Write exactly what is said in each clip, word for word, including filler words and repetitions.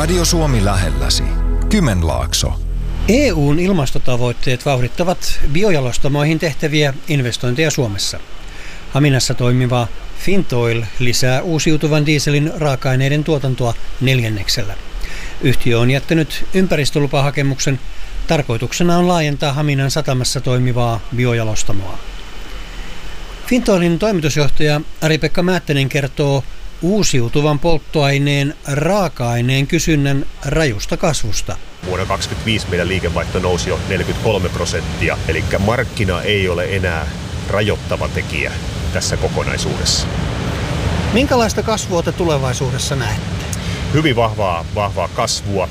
Radio Suomi lähelläsi. Kymenlaakso. E U:n ilmastotavoitteet vauhdittavat biojalostamoihin tehtäviä investointeja Suomessa. Haminassa toimiva Fintoil lisää uusiutuvan dieselin raaka-aineiden tuotantoa neljänneksellä. Yhtiö on jättänyt ympäristölupahakemuksen. Tarkoituksena on laajentaa Haminan satamassa toimivaa biojalostamoa. Fintoilin toimitusjohtaja Ari-Pekka Määttänen kertoo uusiutuvan polttoaineen raaka-aineen kysynnän rajusta kasvusta. Vuonna kaksituhattakaksikymmentäviisi meidän liikevaihto nousi jo neljäkymmentäkolme prosenttia, eli markkina ei ole enää rajoittava tekijä tässä kokonaisuudessa. Minkälaista kasvua te tulevaisuudessa näette? Hyvin vahvaa, vahvaa kasvua,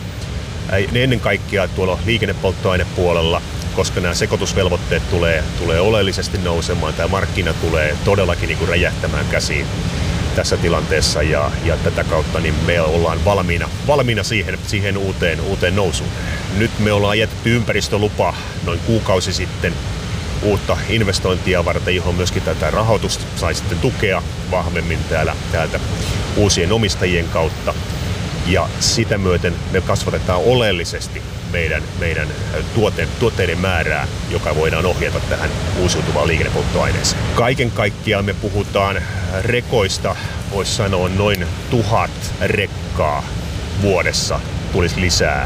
ennen kaikkea tuolla liikennepolttoainepuolella, koska nämä sekoitusvelvoitteet tulee, tulee oleellisesti nousemaan. Tämä markkina tulee todellakin niin kuin räjähtämään käsiin tässä tilanteessa ja, ja tätä kautta niin me ollaan valmiina, valmiina siihen, siihen uuteen, uuteen nousuun. Nyt me ollaan jätetty ympäristölupa noin kuukausi sitten uutta investointia varten, johon myöskin tätä rahoitusta sai sitten tukea vahvemmin täällä, täältä uusien omistajien kautta. Ja sitä myöten me kasvatetaan oleellisesti meidän, meidän tuote, tuotteiden määrää, joka voidaan ohjata tähän uusiutuvaan liikennepolttoaineeseen. Kaiken kaikkiaan me puhutaan rekoista, voisi sanoa noin tuhat rekkaa vuodessa tulisi lisää,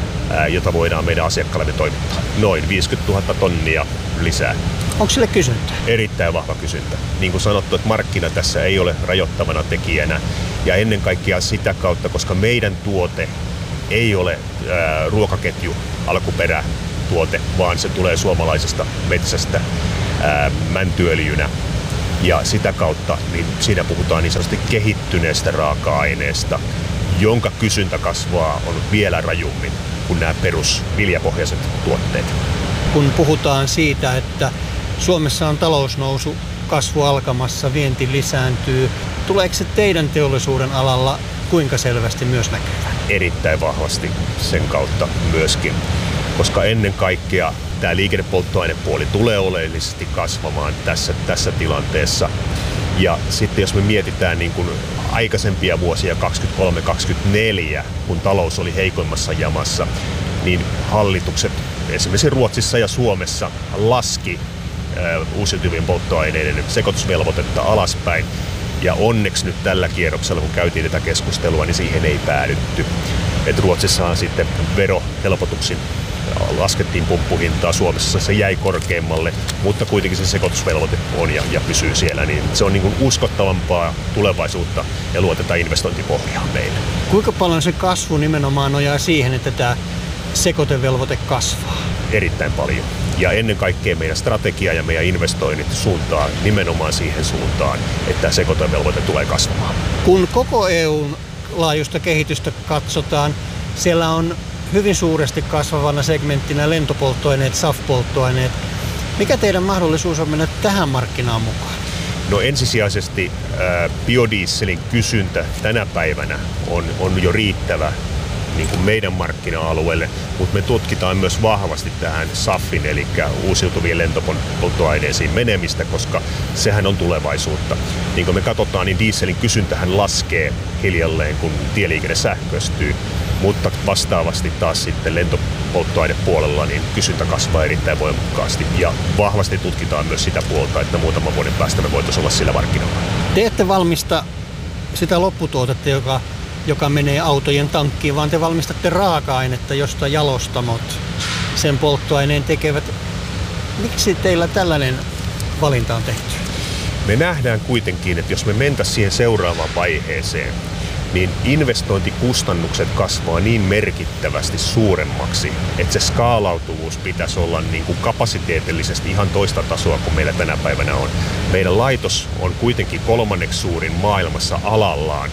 jota voidaan meidän asiakkaille toimittaa. Noin viisikymmentätuhatta tonnia lisää. Onko sille kysyntä? Erittäin vahva kysyntä. Niin kuin sanottu, että markkina tässä ei ole rajoittavana tekijänä. Ja ennen kaikkea sitä kautta, koska meidän tuote ei ole ää, ruokaketju alkuperätuote, vaan se tulee suomalaisesta metsästä ää, mäntyöljynä. Ja sitä kautta niin siinä puhutaan niin sanotusti kehittyneestä raaka-aineesta, jonka kysyntä kasvaa on vielä rajummin kuin nämä perusviljapohjaiset tuotteet. Kun puhutaan siitä, että Suomessa on talousnousu, kasvu alkamassa, vienti lisääntyy, tuleeko se teidän teollisuuden alalla kuinka selvästi myös näkyvää? Erittäin vahvasti sen kautta myöskin, koska ennen kaikkea tämä liikennepolttoainepuoli tulee oleellisesti kasvamaan tässä, tässä tilanteessa. Ja sitten jos me mietitään niin kuin aikaisempia vuosia kaksikymmentäkolme kaksikymmentäneljä, kun talous oli heikoimmassa jamassa, niin hallitukset esimerkiksi Ruotsissa ja Suomessa laski ää, uusiutuvien polttoaineiden sekoitusvelvoitetta alaspäin. Ja onneksi nyt tällä kierroksella, kun käytiin tätä keskustelua, niin siihen ei päädytty. Et Ruotsissahan sitten verohelpotuksin laskettiin pumppuhintaa, Suomessa se jäi korkeammalle, mutta kuitenkin se sekoitusvelvoite on ja, ja pysyy siellä. Niin se on niin kuin uskottavampaa tulevaisuutta ja luotetaan investointipohjaa meille. Kuinka paljon se kasvu nimenomaan nojaa siihen, että tämä sekoitevelvoite kasvaa? Erittäin paljon. Ja ennen kaikkea meidän strategia ja meidän investoinnit suuntaa nimenomaan siihen suuntaan, että sekoitevelvoite tulee kasvamaan. Kun koko E U:n laajuista kehitystä katsotaan, siellä on hyvin suuresti kasvavana segmenttinä lentopolttoaineet, S A F-polttoaineet. Mikä teidän mahdollisuus on mennä tähän markkinaan mukaan? No ensisijaisesti ää, biodieselin kysyntä tänä päivänä on, on jo riittävä niin kuin meidän markkina-alueelle, mutta me tutkitaan myös vahvasti tähän S A Fin, eli uusiutuvien lentopolttoaineisiin menemistä, koska sehän on tulevaisuutta. Niin kuin me katsotaan, niin dieselin kysyntähän laskee hiljalleen, kun tieliikenne sähköistyy, mutta vastaavasti taas sitten lentopolttoainepuolella niin kysyntä kasvaa erittäin voimakkaasti. Ja vahvasti tutkitaan myös sitä puolta, että muutaman vuoden päästä me voitaisiin olla sillä markkinoilla. Te ette valmista sitä lopputuotetta, joka joka menee autojen tankkiin, vaan te valmistatte raaka-ainetta, josta jalostamot sen polttoaineen tekevät. Miksi teillä tällainen valinta on tehty? Me nähdään kuitenkin, että jos me mentäisiin siihen seuraavaan vaiheeseen, niin investointikustannukset kasvaa niin merkittävästi suuremmaksi, että se skaalautuvuus pitäisi olla niin kuin kapasiteetillisesti ihan toista tasoa kuin meillä tänä päivänä on. Meidän laitos on kuitenkin kolmanneksi suurin maailmassa alallaan.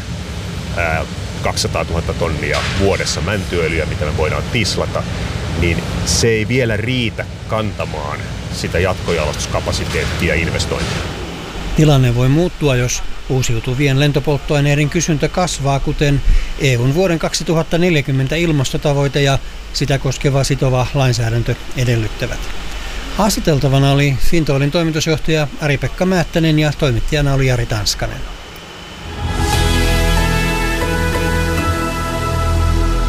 kaksisataatuhatta tonnia vuodessa mäntyöljyä, mitä me voidaan tislata, niin se ei vielä riitä kantamaan sitä jatkojalostuskapasiteettia ja investointia. Tilanne voi muuttua, jos uusiutuvien lentopolttoaineiden kysyntä kasvaa, kuten E U:n vuoden kaksituhattaneljäkymmentä ilmastotavoite ja sitä koskeva sitova lainsäädäntö edellyttävät. Haastateltavana oli Fintoilin toimitusjohtaja Ari-Pekka Määttänen ja toimittajana oli Jari Tanskanen.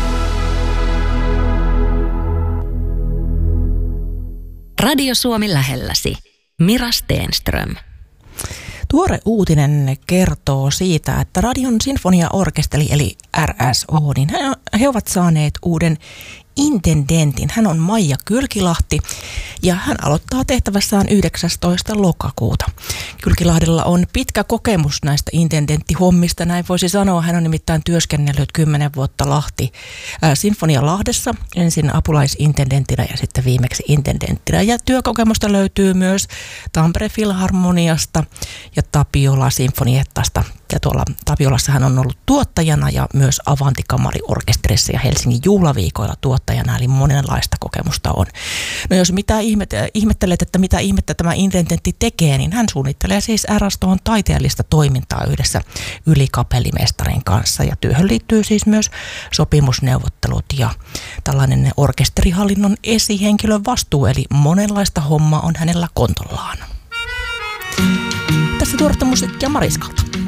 Radio Suomi lähelläsi. Mira Stenström. Tuore uutinen kertoo siitä, että Radion sinfoniaorkesteri eli R S O, niin he ovat saaneet uuden intendentin. Hän on Maija Kylkilahti ja hän aloittaa tehtävässään yhdeksästoista lokakuuta. Kylkilahdella on pitkä kokemus näistä intendenttihommista, näin voisi sanoa. Hän on nimittäin työskennellyt kymmenen vuotta Lahti äh, Sinfonia Lahdessa, ensin apulaisintendenttinä ja sitten viimeksi intendenttinä. Ja työkokemusta löytyy myös Tampere Filharmoniasta ja Tapiola Sinfoniettasta. Ja tuolla Tapiolassa hän on ollut tuottajana ja myös Avantikamariorkesterissa ja Helsingin juhlaviikoilla tuottajana, eli monenlaista kokemusta on. No jos mitä ihmet- ihmettelet, että mitä ihmettä tämä intendentti tekee, niin hän suunnittelee siis R S O:n taiteellista toimintaa yhdessä ylikapellimestarin kanssa. Ja työhön liittyy siis myös sopimusneuvottelut ja tällainen orkesterihallinnon esihenkilön vastuu, eli monenlaista hommaa on hänellä kontollaan. Tässä tuoretta musiikkia Mariskalta.